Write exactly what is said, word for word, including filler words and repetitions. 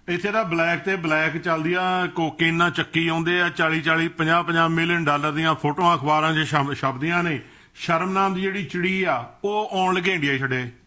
ਇੱਥੇ ਤਾਂ ਬਲੈਕ ਤੇ ਬਲੈਕ ਚੱਲਦੀ ਆ, ਕੋਕੇਨਾ ਚੱਕੀ ਆਉਂਦੇ ਆ, ਚਾਲੀ ਚਾਲੀ ਪੰਜਾਹ ਪੰਜਾਹ ਮਿਲੀਅਨ ਡਾਲਰ ਦੀਆਂ ਫੋਟੋਆਂ ਅਖਬਾਰਾਂ 'ਚ ਛਪ- ਛਪਦੀਆਂ ਨੇ। ਸ਼ਰਮ ਨਾਮ ਦੀ ਜਿਹੜੀ ਚਿੜੀ ਆ ਉਹ ਆਉਣ ਲੱਗੇ ਇੰਡੀਆ ਛੱਡੇ।